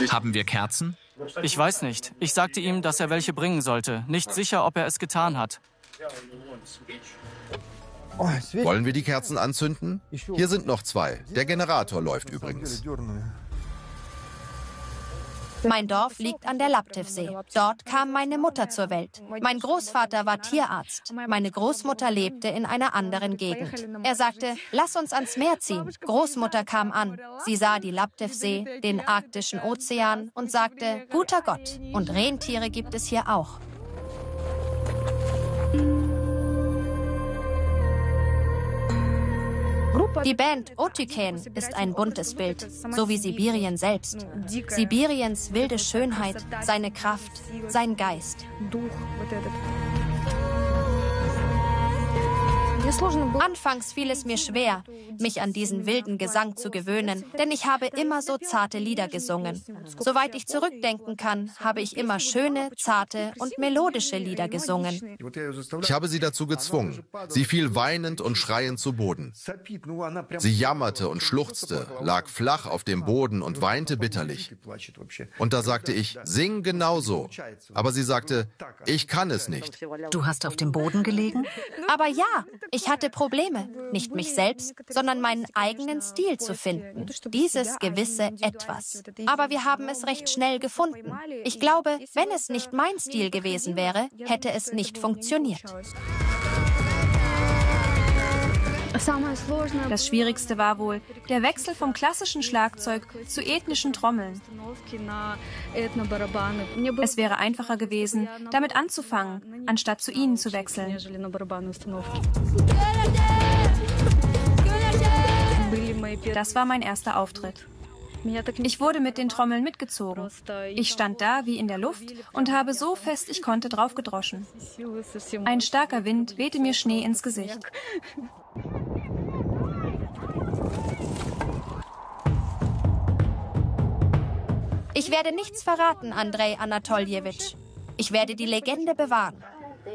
Haben wir Kerzen? Ich weiß nicht. Ich sagte ihm, dass er welche bringen sollte. Nicht sicher, ob er es getan hat. Wollen wir die Kerzen anzünden? Hier sind noch 2. Der Generator läuft übrigens. Mein Dorf liegt an der Laptevsee. Dort kam meine Mutter zur Welt. Mein Großvater war Tierarzt. Meine Großmutter lebte in einer anderen Gegend. Er sagte, lass uns ans Meer ziehen. Großmutter kam an. Sie sah die Laptevsee, den arktischen Ozean und sagte, guter Gott. Und Rentiere gibt es hier auch. Die Band Otyken ist ein buntes Bild, so wie Sibirien selbst. Sibiriens wilde Schönheit, seine Kraft, sein Geist. Anfangs fiel es mir schwer, mich an diesen wilden Gesang zu gewöhnen, denn ich habe immer so zarte Lieder gesungen. Soweit ich zurückdenken kann, habe ich immer schöne, zarte und melodische Lieder gesungen. Ich habe sie dazu gezwungen. Sie fiel weinend und schreiend zu Boden. Sie jammerte und schluchzte, lag flach auf dem Boden und weinte bitterlich. Und da sagte ich, sing genauso. Aber sie sagte, ich kann es nicht. Du hast auf dem Boden gelegen? Aber ja, ich hatte Probleme, nicht mich selbst, sondern meinen eigenen Stil zu finden. Dieses gewisse Etwas. Aber wir haben es recht schnell gefunden. Ich glaube, wenn es nicht mein Stil gewesen wäre, hätte es nicht funktioniert. Das Schwierigste war wohl der Wechsel vom klassischen Schlagzeug zu ethnischen Trommeln. Es wäre einfacher gewesen, damit anzufangen, anstatt zu ihnen zu wechseln. Das war mein erster Auftritt. Ich wurde mit den Trommeln mitgezogen. Ich stand da wie in der Luft und habe so fest ich konnte draufgedroschen. Ein starker Wind wehte mir Schnee ins Gesicht. Ich werde nichts verraten, Andrei Anatoljewitsch. Ich werde die Legende bewahren.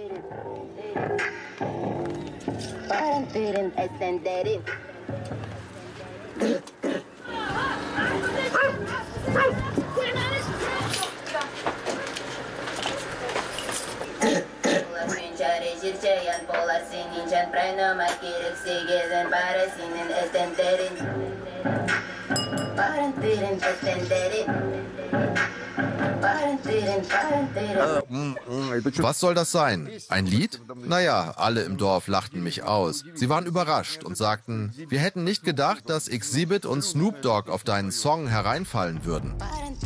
Was soll das sein? Ein Lied? Naja, alle im Dorf lachten mich aus. Sie waren überrascht und sagten, wir hätten nicht gedacht, dass Xzibit und Snoop Dogg auf deinen Song hereinfallen würden.